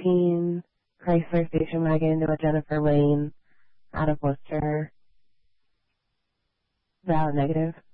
2014 Chrysler station wagon into a Jennifer Lane out of Worcester. Valid negative.